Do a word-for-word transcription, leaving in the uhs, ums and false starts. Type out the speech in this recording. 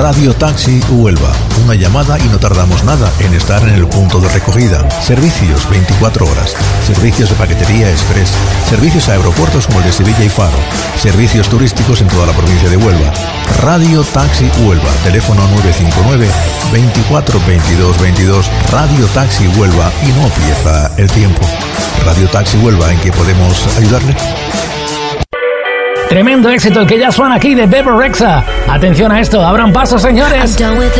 Radio Taxi Huelva. Una llamada y no tardamos nada en estar en el punto de recogida. Servicios veinticuatro horas. Servicios de paquetería express. Servicios a aeropuertos como el de Sevilla y Faro. Servicios turísticos en toda la provincia de Huelva. Radio Taxi Huelva. Teléfono nueve cinco nueve, veinticuatro, veintidós, veintidós. Radio Taxi Huelva y no pierda el tiempo. Radio Taxi Huelva, ¿en qué podemos ayudarle? Tremendo éxito el que ya suena aquí de Bebe Rexha. Atención a esto, abran paso, señores.